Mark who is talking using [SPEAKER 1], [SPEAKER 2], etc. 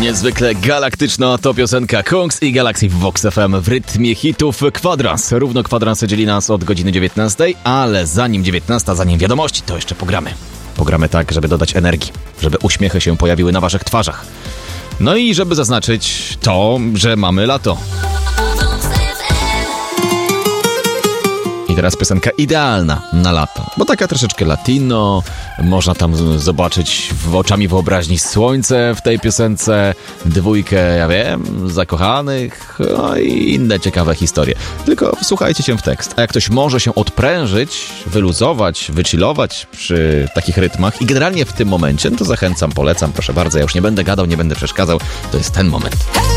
[SPEAKER 1] Niezwykle galaktyczna to piosenka Kungs i Galaxy w Vox FM w rytmie hitów Kwadrans. Równo kwadrans dzieli nas od godziny 19, ale zanim 19, zanim wiadomości, to jeszcze pogramy. Pogramy tak, żeby dodać energii, żeby uśmiechy się pojawiły na waszych twarzach. No i żeby zaznaczyć to, że mamy lato. I teraz piosenka idealna na lato, bo taka troszeczkę latino, można tam zobaczyć oczami wyobraźni słońce w tej piosence, dwójkę, ja wiem, zakochanych, no i inne ciekawe historie. Tylko wsłuchajcie się w tekst. A jak ktoś może się odprężyć, wyluzować, wychillować przy takich rytmach i generalnie w tym momencie, no to zachęcam, polecam, proszę bardzo, ja już nie będę gadał, nie będę przeszkadzał, to jest ten moment.